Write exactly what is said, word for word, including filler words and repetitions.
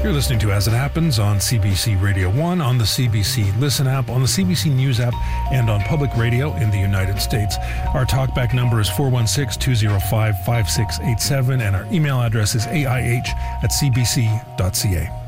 You're listening to As It Happens on C B C Radio one, on the C B C Listen app, on the C B C News app, and on public radio in the United States. Our talkback number is four one six, two zero five, five six eight seven, and our email address is A I H at c b c dot c a.